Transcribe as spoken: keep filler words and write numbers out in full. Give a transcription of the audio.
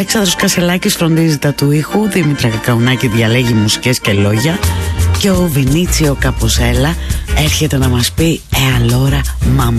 Αλέξανδρος Κασελάκης φροντίζει τα του ήχου, Δήμητρα Κακαουνάκη διαλέγει μουσικές και λόγια και ο Βινίτσιο Καποσέλα έρχεται να μας πει «Ε, allora, mamma».